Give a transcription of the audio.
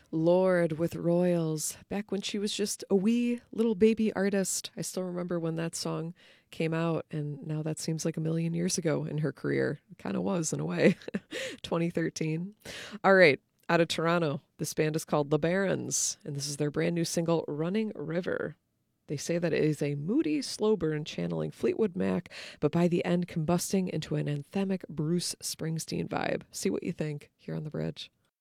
Lord with Royals, back when she was just a wee little baby artist. I still remember when that song came out, and now that seems like a million years ago in her career. It kind of was, in a way. 2013. All right, out of Toronto, this band is called The Barons, and this is their brand new single, Running River. They say that it is a moody, slow burn channeling Fleetwood Mac, but by the end combusting into an anthemic Bruce Springsteen vibe. See what you think here on The Bridge.